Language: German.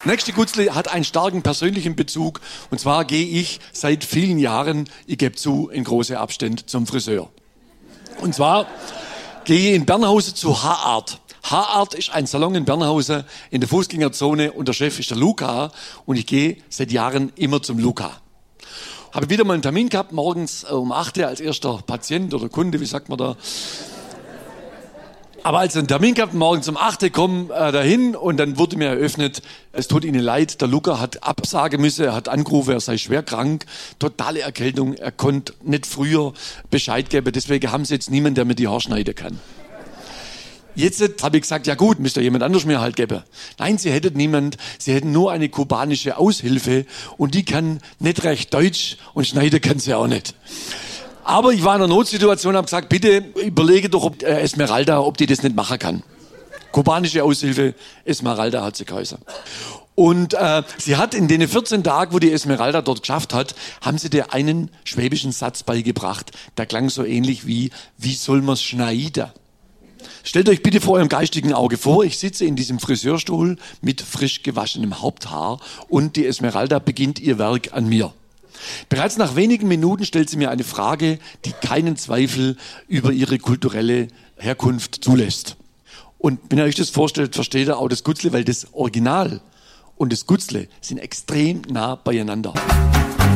Nächste Gutzli hat einen starken persönlichen Bezug. Und zwar gehe ich seit vielen Jahren, ich gebe zu, in große Abstände zum Friseur. Und zwar gehe ich in Bernhausen zu Haarart. Haarart ist ein Salon in Bernhausen in der Fußgängerzone und der Chef ist der Luca. Und ich gehe seit Jahren immer zum Luca. Habe wieder mal einen Termin gehabt, morgens um 8 Uhr als erster Patient oder Kunde, wie sagt man da. Aber als ich einen Termin gehabt, morgens um 8 Uhr komme dahin und dann wurde mir eröffnet, es tut Ihnen leid, der Luca hat absagen müssen, er hat angerufen, er sei schwer krank, totale Erkältung, er konnte nicht früher Bescheid geben, deswegen haben Sie jetzt niemanden, der mir die Haare schneiden kann. Jetzt habe ich gesagt, ja gut, müsste jemand anders mir halt geben. Nein, Sie hätten niemand, Sie hätten nur eine kubanische Aushilfe und die kann nicht recht Deutsch und schneiden kann sie auch nicht. Aber ich war in einer Notsituation und habe gesagt, bitte überlege doch, ob Esmeralda, ob die das nicht machen kann. Kubanische Aushilfe, Esmeralda hat sie geheißen. Und sie hat in den 14 Tagen, wo die Esmeralda dort geschafft hat, haben sie dir einen schwäbischen Satz beigebracht. Der klang so ähnlich wie soll man's schneiden? Stellt euch bitte vor eurem geistigen Auge vor, ich sitze in diesem Friseurstuhl mit frisch gewaschenem Haupthaar und die Esmeralda beginnt ihr Werk an mir. Bereits nach wenigen Minuten stellt sie mir eine Frage, die keinen Zweifel über ihre kulturelle Herkunft zulässt. Und wenn ihr euch das vorstellt, versteht ihr auch das Gutzle, weil das Original und das Gutzle sind extrem nah beieinander.